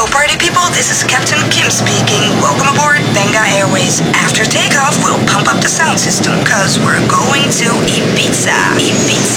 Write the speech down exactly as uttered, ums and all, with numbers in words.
Hello, party people. This is Captain Kim speaking. Welcome aboard Benga Airways. After takeoff, we'll pump up the sound system, cause we're going to Ibiza. Ibiza.